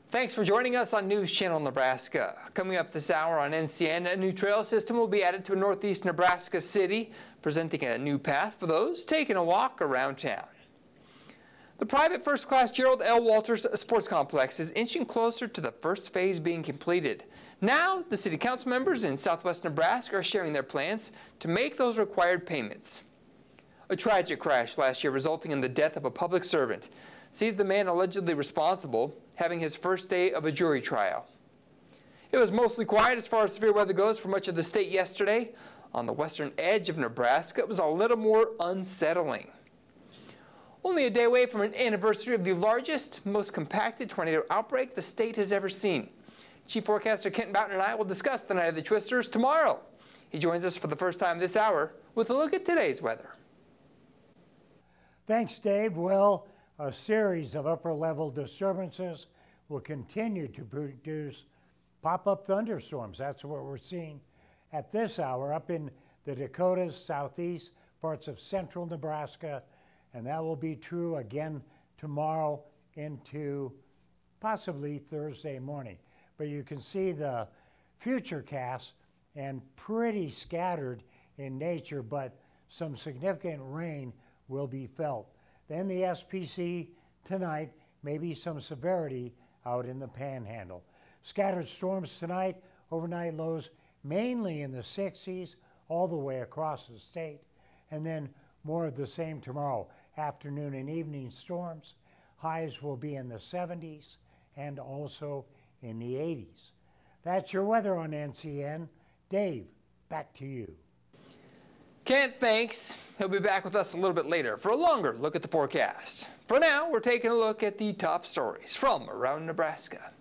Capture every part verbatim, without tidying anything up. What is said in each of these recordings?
Thanks for joining us on News Channel Nebraska. Coming up this hour on N C N, a new trail system will be added to northeast Nebraska City, presenting a new path for those taking a walk around town. The private first-class Gerald L. Walters Sports Complex is inching closer to the first phase being completed. Now, the city council members in southwest Nebraska are sharing their plans to make those required payments. A tragic crash last year resulting in the death of a public servant sees the man allegedly responsible having his first day of a jury trial. It was mostly quiet as far as severe weather goes for much of the state yesterday. On the western edge of Nebraska, it was a little more unsettling. Only a day away from an anniversary of the largest, most compacted tornado outbreak the state has ever seen. Chief Forecaster Kent Boughton and I will discuss the night of the twisters tomorrow. He joins us for the first time this hour with a look at today's weather. Thanks, Dave. Well, a series of upper-level disturbances will continue to produce pop-up thunderstorms. That's what we're seeing at this hour up in the Dakotas, southeast, parts of central Nebraska, and that will be true again tomorrow into possibly Thursday morning. But you can see the future cast and pretty scattered in nature, but some significant rain will be felt. Then the S P C tonight, maybe some severity out in the panhandle. Scattered storms tonight, overnight lows mainly in the sixties all the way across the state. And then more of the same tomorrow. Afternoon and evening storms. Highs will be in the seventies and also in the eighties. That's your weather on N C N. Dave, back to you. Kent, thanks. He'll be back with us a little bit later for a longer look at the forecast. For now, we're taking a look at the top stories from around Nebraska.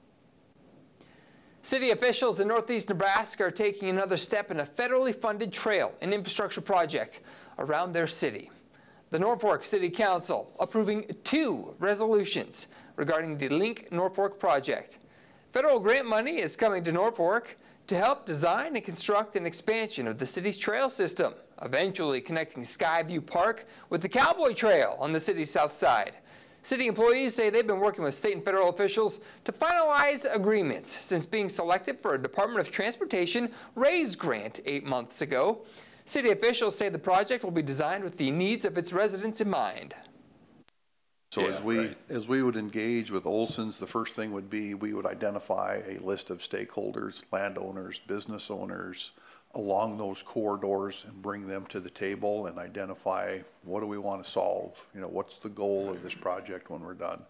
City officials in northeast Nebraska are taking another step in a federally funded trail and infrastructure project around their city. The Norfolk City Council approving two resolutions regarding the Link Norfolk project. Federal grant money is coming to Norfolk to help design and construct an expansion of the city's trail system, eventually connecting Skyview Park with the Cowboy Trail on the city's south side. City employees say they've been working with state and federal officials to finalize agreements since being selected for a Department of Transportation RAISE grant eight months ago. City officials say the project will be designed with the needs of its residents in mind. So yeah, as we right. as we would engage with Olson's, the first thing would be we would identify a list of stakeholders, landowners, business owners along those corridors and bring them to the table and identify what do we want to solve? You know, what's the goal of this project when we're done?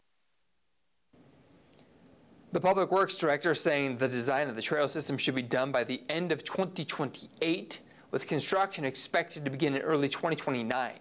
The Public Works Director saying the design of the trail system should be done by the end of twenty twenty-eight, with construction expected to begin in early twenty twenty-nine.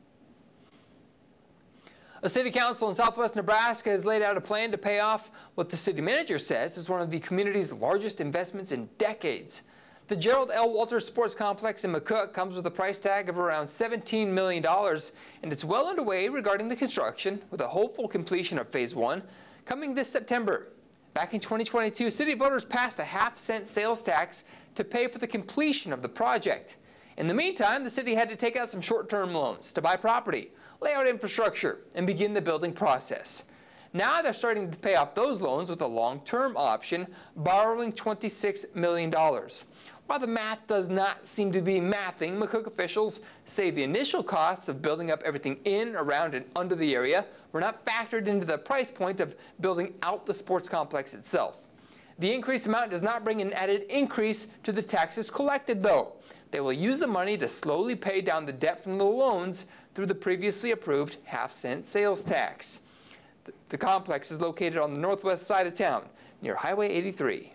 A city council in southwest Nebraska has laid out a plan to pay off what the city manager says is one of the community's largest investments in decades. The Gerald L. Walters Sports Complex in McCook comes with a price tag of around seventeen million dollars, and it's well underway regarding the construction, with a hopeful completion of phase one coming this September. Back in twenty twenty-two, city voters passed a half-cent sales tax to pay for the completion of the project. In the meantime, the city had to take out some short-term loans to buy property, lay out infrastructure, and begin the building process. Now they're starting to pay off those loans with a long-term option, borrowing twenty-six million dollars. While the math does not seem to be mathing, McCook officials say the initial costs of building up everything in, around, and under the area were not factored into the price point of building out the sports complex itself. The increased amount does not bring an added increase to the taxes collected, though. They will use the money to slowly pay down the debt from the loans through the previously approved half-cent sales tax. The, the complex is located on the northwest side of town, near Highway eighty-three.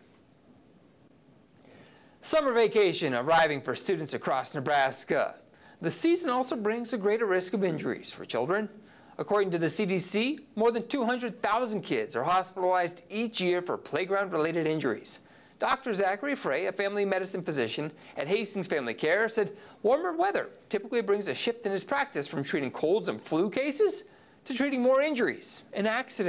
Summer vacation arriving for students across Nebraska. The season also brings a greater risk of injuries for children. According to the C D C, more than two hundred thousand kids are hospitalized each year for playground-related injuries. Doctor Zachary Frey, a family medicine physician at Hastings Family Care, said warmer weather typically brings a shift in his practice from treating colds and flu cases to treating more injuries and accidents.